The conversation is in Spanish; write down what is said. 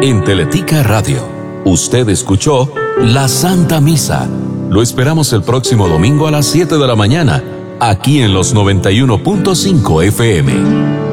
en Teletica Radio. Usted escuchó La Santa Misa. Lo esperamos el próximo domingo a las 7 de la mañana, aquí en los 91.5 FM.